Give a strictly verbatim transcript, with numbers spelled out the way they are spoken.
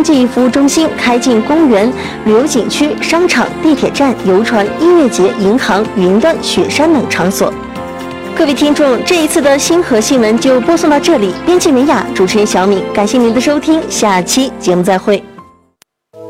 际服务中心开进公园、旅游景区、商场、地铁站、游船、音乐节、银行、云端、雪山等场所。各位听众，这一次的星河新闻就播送到这里。编辑美雅，主持人小敏，感谢您的收听，下期节目再会。